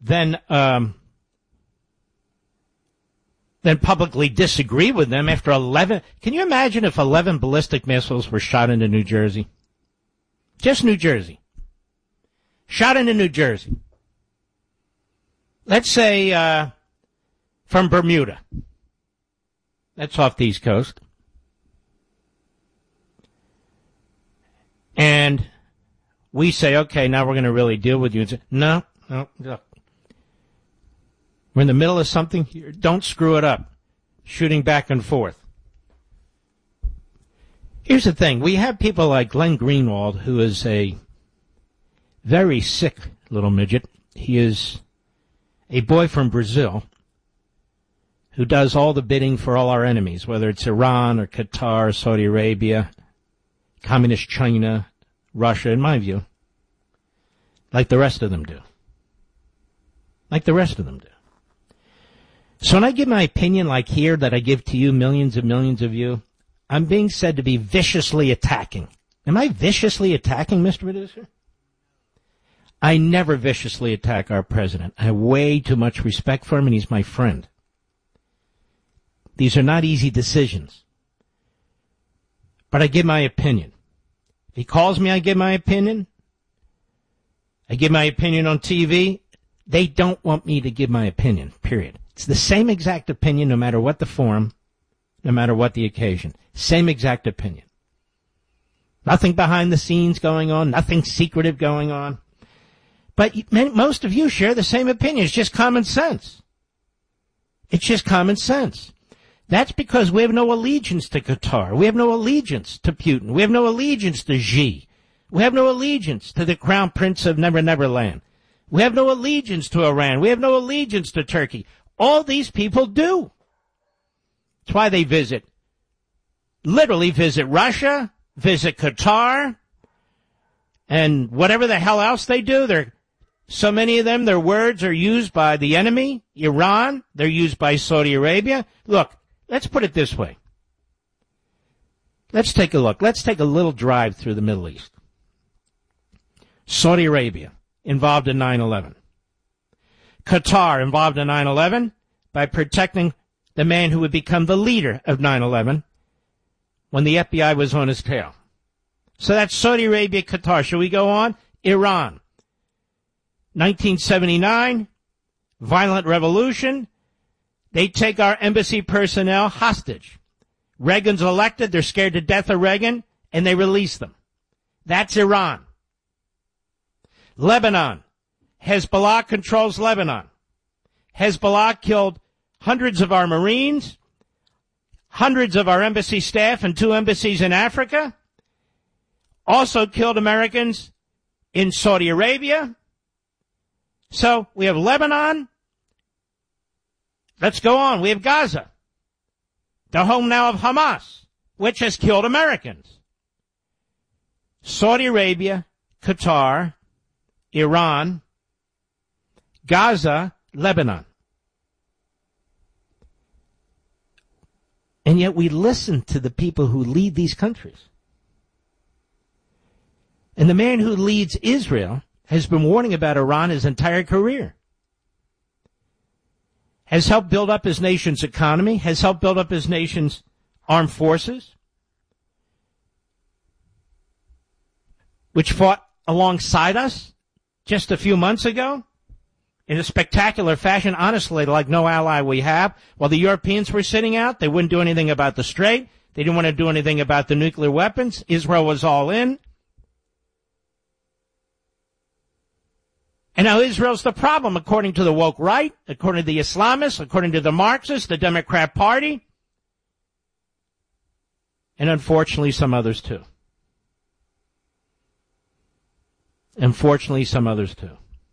then publicly disagree with them after 11. Can you imagine if 11 ballistic missiles were shot into New Jersey? Just New Jersey. Shot into New Jersey. Let's say from Bermuda. That's off the East Coast. And we say, okay, now we're going to really deal with you. And say, no. Look. We're in the middle of something here. Don't screw it up. Shooting back and forth. Here's the thing. We have people like Glenn Greenwald, who is a very sick little midget. He is a boy from Brazil who does all the bidding for all our enemies, whether it's Iran or Qatar, Saudi Arabia, Communist China, Russia, in my view, like the rest of them do. Like the rest of them do. So when I give my opinion like here that I give to you, millions and millions of you, I'm being said to be viciously attacking. Am I viciously attacking, Mr. Producer? I never viciously attack our president. I have way too much respect for him, and he's my friend. These are not easy decisions. But I give my opinion. If he calls me, I give my opinion. I give my opinion on TV. They don't want me to give my opinion, period. It's the same exact opinion no matter what the forum, no matter what the occasion. Same exact opinion. Nothing behind the scenes going on, nothing secretive going on. But most of you share the same opinion. It's just common sense. It's just common sense. That's because we have no allegiance to Qatar. We have no allegiance to Putin. We have no allegiance to Xi. We have no allegiance to the Crown Prince of Never Never Land. We have no allegiance to Iran. We have no allegiance to Turkey. All these people do. That's why they literally visit Russia, visit Qatar, and whatever the hell else they do. So many of them, their words are used by the enemy, Iran. They're used by Saudi Arabia. Look, let's put it this way. Let's take a look. Let's take a little drive through the Middle East. Saudi Arabia, involved in 9/11. Qatar, involved in 9/11 by protecting the man who would become the leader of 9/11 when the FBI was on his tail. So that's Saudi Arabia, Qatar. Shall we go on? Iran. 1979, violent revolution. They take our embassy personnel hostage. Reagan's elected. They're scared to death of Reagan, and they release them. That's Iran. Lebanon. Hezbollah controls Lebanon. Hezbollah killed hundreds of our Marines, hundreds of our embassy staff and 2 embassies in Africa. Also killed Americans in Saudi Arabia. So we have Lebanon. Let's go on. We have Gaza, the home now of Hamas, which has killed Americans. Saudi Arabia, Qatar, Iran, Gaza, Lebanon. And yet we listen to the people who lead these countries. And the man who leads Israel has been warning about Iran his entire career. Has helped build up his nation's economy, has helped build up his nation's armed forces, which fought alongside us just a few months ago in a spectacular fashion, honestly, like no ally we have. While the Europeans were sitting out, they wouldn't do anything about the Strait. They didn't want to do anything about the nuclear weapons. Israel was all in. And now Israel's the problem, according to the woke right, according to the Islamists, according to the Marxists, the Democrat Party, and unfortunately some others too. Unfortunately, some others too.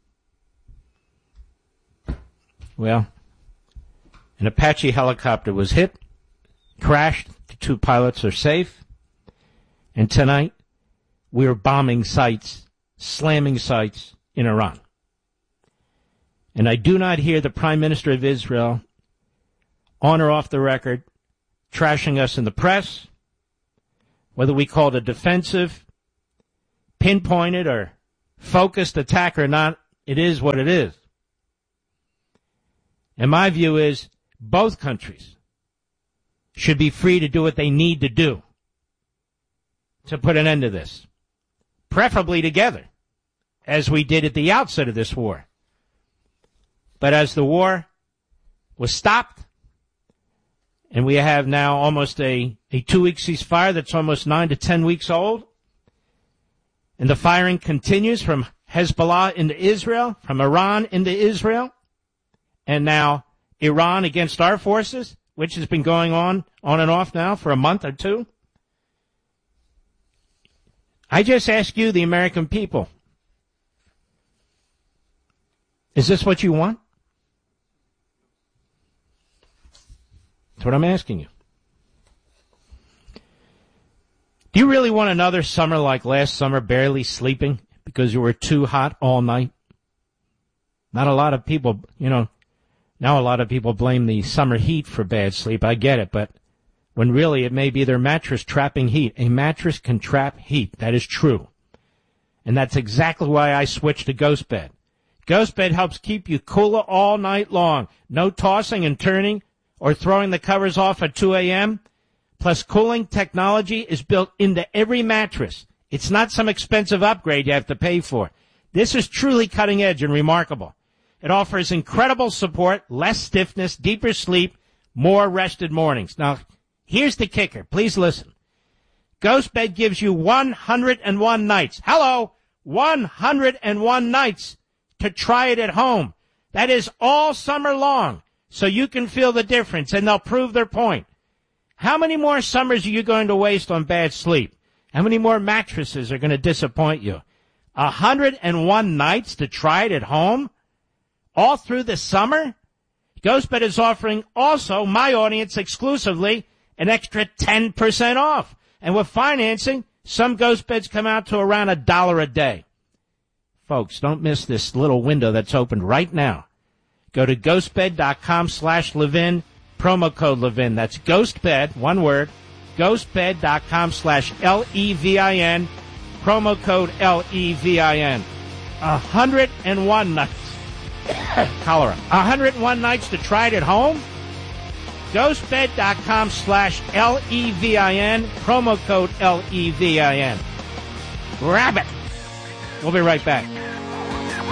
Well, an Apache helicopter was hit, crashed, the 2 pilots are safe, and tonight we're bombing sites, slamming sites in Iran. And I do not hear the Prime Minister of Israel, on or off the record, trashing us in the press, whether we call it a defensive, pinpointed, or focused attack or not, it is what it is. And my view is both countries should be free to do what they need to do to put an end to this, preferably together, as we did at the outset of this war. But as the war was stopped, and we have now almost a 2-week ceasefire that's almost 9 to 10 weeks old, and the firing continues from Hezbollah into Israel, from Iran into Israel, and now Iran against our forces, which has been going on and off now for a month or two. I just ask you, the American people, is this what you want? That's what I'm asking you. Do you really want another summer like last summer, barely sleeping because you were too hot all night? Not a lot of people, now a lot of people blame the summer heat for bad sleep. I get it, but when really it may be their mattress trapping heat. A mattress can trap heat. That is true. And that's exactly why I switched to Ghost Bed. Ghost Bed helps keep you cooler all night long. No tossing and turning or throwing the covers off at 2 a.m. Plus, cooling technology is built into every mattress. It's not some expensive upgrade you have to pay for. This is truly cutting edge and remarkable. It offers incredible support, less stiffness, deeper sleep, more rested mornings. Now, here's the kicker. Please listen. Ghost Bed gives you 101 nights. Hello, 101 nights to try it at home. That is all summer long, so you can feel the difference, and they'll prove their point. How many more summers are you going to waste on bad sleep? How many more mattresses are going to disappoint you? 101 nights to try it at home? All through the summer? GhostBed is offering also my audience exclusively an extra 10% off. And with financing, some GhostBeds come out to around $1 a day. Folks, don't miss this little window that's opened right now. Go to ghostbed.com/Levin, promo code Levin. That's GhostBed, one word, ghostbed.com/LEVIN, promo code LEVIN. 101 nights. Cholera. 101 nights to try it at home? Ghostbed.com/LEVIN, promo code LEVIN. Grab it. We'll be right back.